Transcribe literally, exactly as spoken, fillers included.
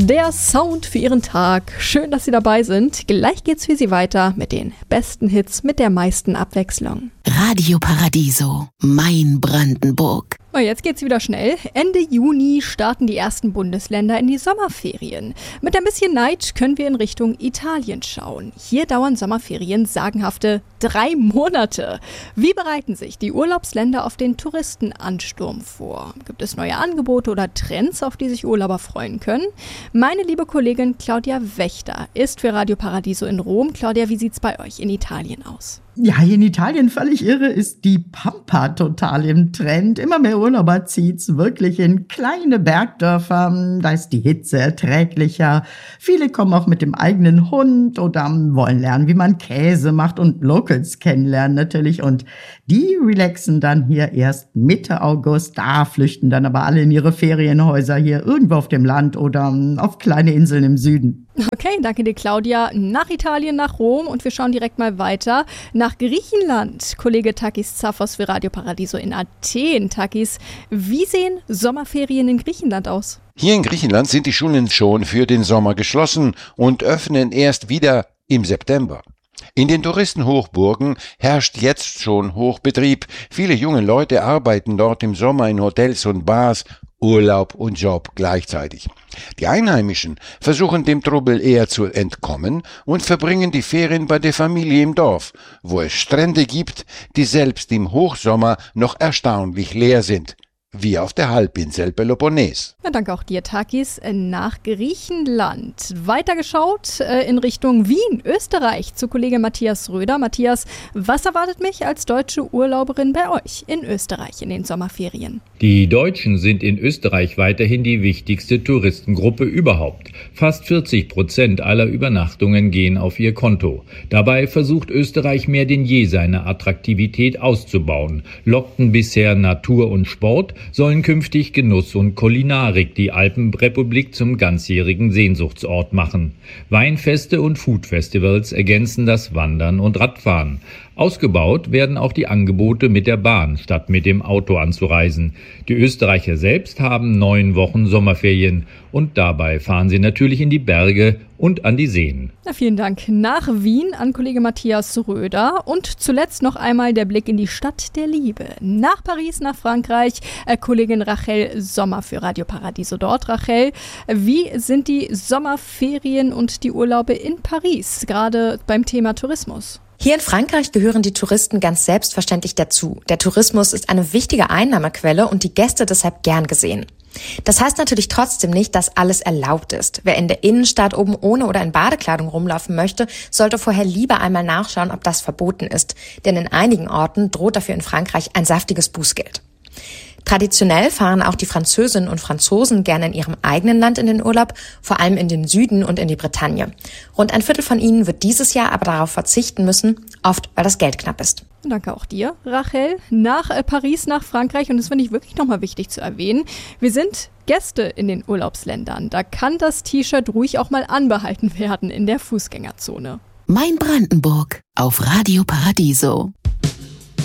Der Sound für Ihren Tag. Schön, dass Sie dabei sind. Gleich geht's für Sie weiter mit den besten Hits mit der meisten Abwechslung. Radio Paradiso, mein Brandenburg. Oh, jetzt geht's wieder schnell. Ende Juni starten die ersten Bundesländer in die Sommerferien. Mit ein bisschen Neid können wir in Richtung Italien schauen. Hier dauern Sommerferien sagenhafte drei Monate. Wie bereiten sich die Urlaubsländer auf den Touristenansturm vor? Gibt es neue Angebote oder Trends, auf die sich Urlauber freuen können? Meine liebe Kollegin Claudia Wächter ist für Radio Paradiso in Rom. Claudia, wie sieht's bei euch in Italien aus? Ja, hier in Italien völlig irre ist die Pampa total im Trend. Immer mehr Urlauber zieht's wirklich in kleine Bergdörfer. Da ist die Hitze erträglicher. Viele kommen auch mit dem eigenen Hund oder wollen lernen, wie man Käse macht und Locals kennenlernen natürlich. Und die relaxen dann hier erst Mitte August. Da flüchten dann aber alle in ihre Ferienhäuser hier irgendwo auf dem Land oder auf kleine Inseln im Süden. Okay, danke dir, Claudia. Nach Italien, nach Rom und wir schauen direkt mal weiter nach Griechenland. Kollege Takis Zaphos für Radio Paradiso in Athen. Takis, wie sehen Sommerferien in Griechenland aus? Hier in Griechenland sind die Schulen schon für den Sommer geschlossen und öffnen erst wieder im September. In den Touristenhochburgen herrscht jetzt schon Hochbetrieb. Viele junge Leute arbeiten dort im Sommer in Hotels und Bars, Urlaub und Job gleichzeitig. Die Einheimischen versuchen dem Trubel eher zu entkommen und verbringen die Ferien bei der Familie im Dorf, wo es Strände gibt, die selbst im Hochsommer noch erstaunlich leer sind. Wie auf der Halbinsel Peloponnes. Ja, danke auch dir, Takis. Nach Griechenland. Weitergeschaut äh, in Richtung Wien, Österreich, zu Kollege Matthias Röder. Matthias, was erwartet mich als deutsche Urlauberin bei euch in Österreich in den Sommerferien? Die Deutschen sind in Österreich weiterhin die wichtigste Touristengruppe überhaupt. Fast vierzig Prozent aller Übernachtungen gehen auf ihr Konto. Dabei versucht Österreich mehr denn je seine Attraktivität auszubauen. Lockten bisher Natur und Sport, sollen künftig Genuss und Kulinarik die Alpenrepublik zum ganzjährigen Sehnsuchtsort machen. Weinfeste und Foodfestivals ergänzen das Wandern und Radfahren. Ausgebaut werden auch die Angebote mit der Bahn, statt mit dem Auto anzureisen. Die Österreicher selbst haben neun Wochen Sommerferien und dabei fahren sie natürlich in die Berge und an die Seen. Na, vielen Dank. Nach Wien an Kollege Matthias Röder und zuletzt noch einmal der Blick in die Stadt der Liebe. Nach Paris, nach Frankreich, äh, Kollegin Rachel Sommer für Radio Paradiso dort. Rachel, wie sind die Sommerferien und die Urlaube in Paris, gerade beim Thema Tourismus? Hier in Frankreich gehören die Touristen ganz selbstverständlich dazu. Der Tourismus ist eine wichtige Einnahmequelle und die Gäste deshalb gern gesehen. Das heißt natürlich trotzdem nicht, dass alles erlaubt ist. Wer in der Innenstadt oben ohne oder in Badekleidung rumlaufen möchte, sollte vorher lieber einmal nachschauen, ob das verboten ist. Denn in einigen Orten droht dafür in Frankreich ein saftiges Bußgeld. Traditionell fahren auch die Französinnen und Franzosen gerne in ihrem eigenen Land in den Urlaub, vor allem in den Süden und in die Bretagne. Rund ein Viertel von ihnen wird dieses Jahr aber darauf verzichten müssen, oft weil das Geld knapp ist. Danke auch dir, Rachel. Nach äh, Paris, nach Frankreich, und das finde ich wirklich nochmal wichtig zu erwähnen, wir sind Gäste in den Urlaubsländern. Da kann das T-Shirt ruhig auch mal anbehalten werden in der Fußgängerzone. Mein Brandenburg auf Radio Paradiso.